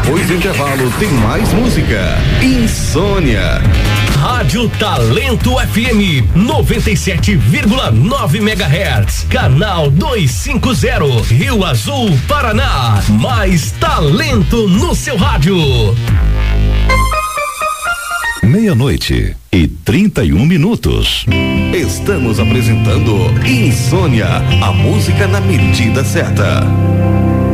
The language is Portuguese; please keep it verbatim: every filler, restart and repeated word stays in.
Depois do intervalo tem mais música. Insônia. Rádio Talento F M noventa e sete vírgula nove megahertz, canal duzentos e cinquenta, Rio Azul, Paraná. Mais talento no seu rádio. Meia-noite e trinta e um minutos. Estamos apresentando Insônia, a música na medida certa.